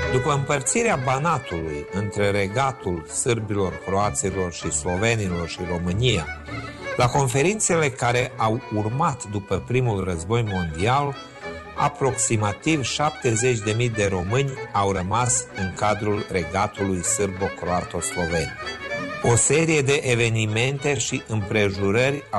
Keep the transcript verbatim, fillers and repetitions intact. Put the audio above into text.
După împărțirea Banatului între regatul sârbilor, croaților și slovenilor și România, la conferințele care au urmat după primul război mondial, aproximativ șaptezeci de mii de români au rămas în cadrul regatului sârbo-croato-sloven. O serie de evenimente și împrejurări au